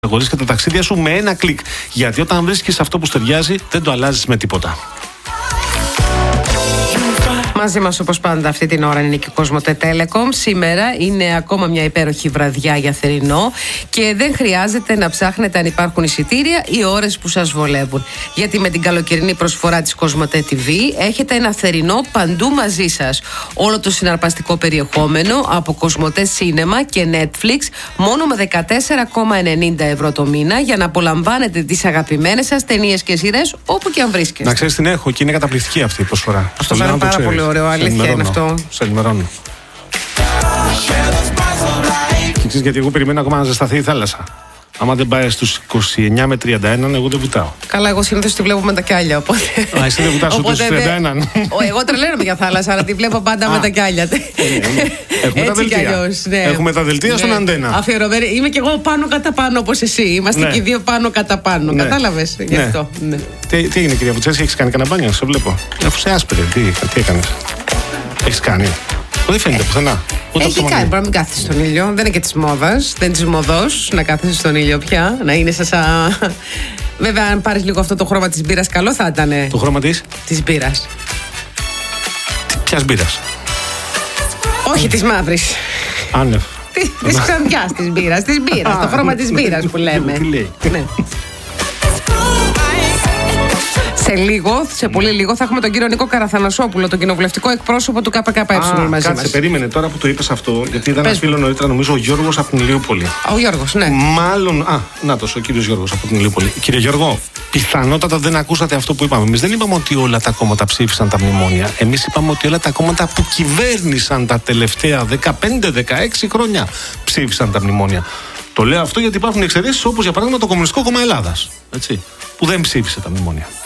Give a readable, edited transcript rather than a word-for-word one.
αγορίσεις και τα ταξίδια σου με ένα κλικ. Γιατί όταν βρίσκεις αυτό που ταιριάζει, δεν το αλλάζεις με τίποτα. Μαζί μας όπως πάντα αυτή την ώρα είναι και η Κοσμοτέ Telecom. Σήμερα είναι ακόμα μια υπέροχη βραδιά για θερινό και δεν χρειάζεται να ψάχνετε αν υπάρχουν εισιτήρια ή ώρες που σας βολεύουν. Γιατί με την καλοκαιρινή προσφορά της Κοσμοτέ TV έχετε ένα θερινό παντού μαζί σας. Όλο το συναρπαστικό περιεχόμενο από Κοσμοτέ Cinema και Netflix μόνο με 14,90 ευρώ το μήνα για να απολαμβάνετε τις αγαπημένες σας ταινίες και σειρές όπου και αν βρίσκεστε. Να ξέρεις την έχω και είναι καταπληκτική αυτή η προσφορά. Αυτό είναι πάρα πολύ ωραίο, αλήθεια είναι αυτό. Σε ενημερώνω. Και ξέρεις γιατί εγώ περιμένω ακόμα να ζεσταθεί η θάλασσα. Άμα δεν πάει στους 29 με 31, εγώ δεν βουτάω. Καλά, εγώ συνήθως τη βλέπω με τα κιάλια. Οπότε... Α, εσύ δεν βουτάς ούτε στους 31. Εγώ τρελαίνομαι για θάλασσα, αλλά τη βλέπω πάντα με τα κιάλια. Έχουμε τα δελτία. Έχουμε τα δελτία στον αντένα. Αφιερωμένη. Είμαι κι εγώ πάνω κατά πάνω όπως εσύ. Είμαστε και οι δύο πάνω κατά πάνω. Κατάλαβες γι' αυτό. Τι έγινε, κυρία Βουτσέση, έχεις κάνει κανένα μπάνιο, σε βλέπω. Αφού σε άσπρε, τι έκανες. Έχεις κάνει. Δεν φαίνεται πουθενά. Έχει κάνει, μπορεί να μην κάθεσαι στον ήλιο. Δεν είναι και τη μόδα. Δεν είναι τη μοδός να κάθεσαι στον ήλιο πια. Να είναι σαν. Βέβαια, αν πάρεις λίγο αυτό το χρώμα της μπύρας, καλό θα ήταν. Το χρώμα της μπύρας. Ποιας μπύρας? Όχι της μαύρης. Άνευ. Της ξανδιάς της μπύρας. Το χρώμα της μπύρας που λέμε. Τι λέει. Σε πολύ λίγο θα έχουμε τον κύριο Νίκο Καραθανασόπουλο, τον κοινοβουλευτικό εκπρόσωπο του ΚΚΕ μαζί μας. Κάτσε, περίμενε τώρα που το είπες αυτό, γιατί είδα ένα φίλο νωρίτερα, νομίζω ο Γιώργος από την Ηλιούπολη. Ο Γιώργος, ναι. Μάλλον. Νάτος, ο κύριος Γιώργος από την Ηλιούπολη. Κύριε Γιώργο, πιθανότατα δεν ακούσατε αυτό που είπαμε. Εμείς δεν είπαμε ότι όλα τα κόμματα ψήφισαν τα μνημόνια. Εμείς είπαμε ότι όλα τα κόμματα που κυβέρνησαν τα τελευταία 15-16 χρόνια ψήφισαν τα μνημόνια. Το λέω αυτό γιατί υπάρχουν εξαιρέσεις όπως για παράδειγμα το Κομμουνιστικό Κόμμα Ελλάδας. Έτσι, που δεν ψήφισε τα μνημόνια.